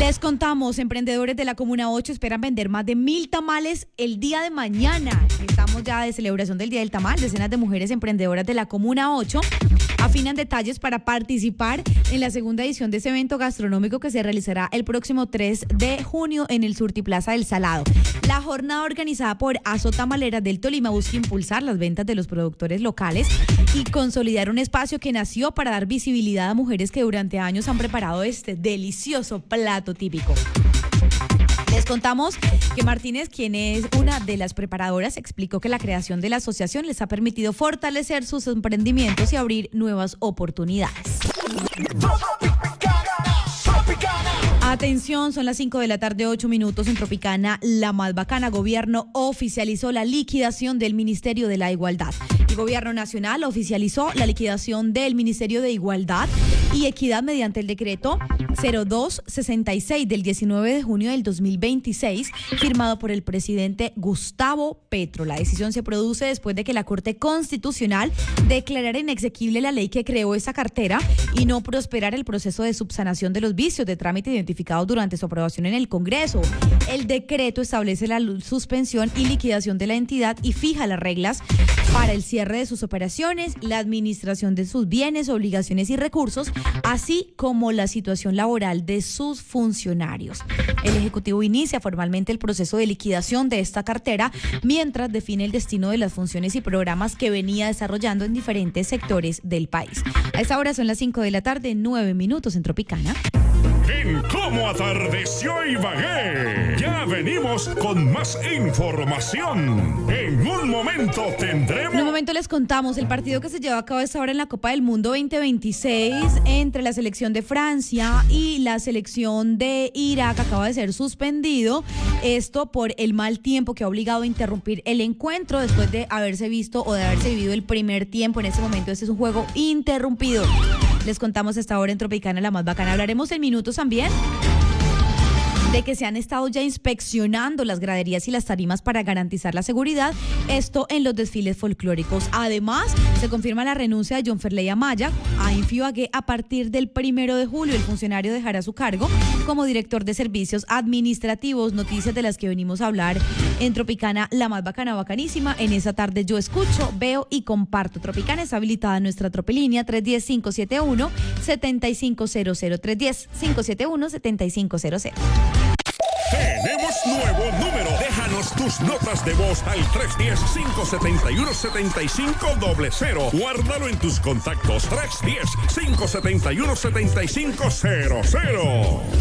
Les contamos, emprendedores de la Comuna 8 esperan vender más de 1.000 tamales el día de mañana. Estamos ya de celebración del Día del Tamal. Decenas de mujeres emprendedoras de la Comuna 8 afinan detalles para participar en la segunda edición de ese evento gastronómico que se realizará el próximo 3 de junio en el Surtiplaza del Salado. La jornada organizada por Aso Tamaleras del Tolima busca impulsar las ventas de los productores locales y consolidar un espacio que nació para dar visibilidad a mujeres que durante años han preparado este delicioso plato típico. Les contamos que Martínez, quien es una de las preparadoras, explicó que la creación de la asociación les ha permitido fortalecer sus emprendimientos y abrir nuevas oportunidades. Atención, son las 5 de la tarde, 8 minutos en Tropicana, la más bacana. Gobierno oficializó la liquidación del Ministerio de la Igualdad. El Gobierno Nacional oficializó la liquidación del Ministerio de Igualdad y Equidad mediante el decreto 0266 del 19 de junio del 2026, firmado por el presidente Gustavo Petro. La decisión se produce después de que la Corte Constitucional declarara inexequible la ley que creó esa cartera y no prosperara el proceso de subsanación de los vicios de trámite identificados durante su aprobación en el Congreso. El decreto establece la suspensión y liquidación de la entidad y fija las reglas para el cierre de sus operaciones, la administración de sus bienes, obligaciones y recursos, así como la situación laboral de sus funcionarios. El Ejecutivo inicia formalmente el proceso de liquidación de esta cartera mientras define el destino de las funciones y programas que venía desarrollando en diferentes sectores del país. A esta hora son las 5 de la tarde, 9 minutos en Tropicana. En Cómo Atardeció Ibagué, ya venimos con más información. En un momento tendremos... En un momento les contamos el partido que se lleva a cabo a esta hora en la Copa del Mundo 2026 entre la selección de Francia y la selección de Irak acaba de ser suspendido. Esto por el mal tiempo que ha obligado a interrumpir el encuentro después de haberse visto o de haberse vivido el primer tiempo. En este momento este es un juego interrumpido. Les contamos esta hora en Tropicana, la más bacana. Hablaremos en minutos también de que se han estado ya inspeccionando las graderías y las tarimas para garantizar la seguridad, esto en los desfiles folclóricos. Además, se confirma la renuncia de John Ferley Amaya a Infibagué a partir del 1 de julio. El funcionario dejará su cargo como director de servicios administrativos, noticias de las que venimos a hablar en Tropicana, la más bacana, bacanísima. En esa tarde yo escucho, veo y comparto. Tropicana está habilitada en nuestra tropilínea 310-571-7500, 310-571-7500. Tenemos nuevo número. Déjanos tus notas de voz al 310-571-7500. Guárdalo en tus contactos. 310-571-7500.